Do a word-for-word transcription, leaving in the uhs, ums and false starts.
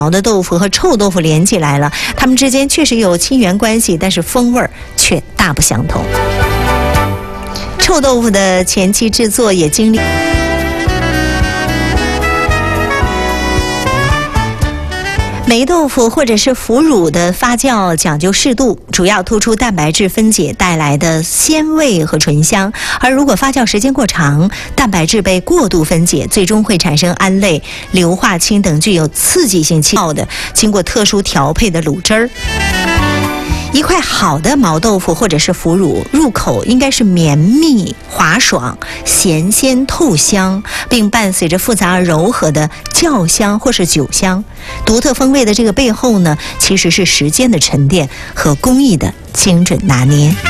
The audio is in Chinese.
毛的豆腐和臭豆腐连起来了，它们之间确实有亲缘关系，但是风味儿却大不相同。臭豆腐的前期制作也经历。霉豆腐或者是腐乳的发酵讲究适度，主要突出蛋白质分解带来的鲜味和醇香。而如果发酵时间过长，蛋白质被过度分解，最终会产生胺类、硫化氢等具有刺激性气泡的，经过特殊调配的卤汁儿。一块好的毛豆腐或者是腐乳，入口应该是绵密、滑爽、咸鲜透香，并伴随着复杂而柔和的酵香或是酒香。独特风味的这个背后呢，其实是时间的沉淀和工艺的精准拿捏。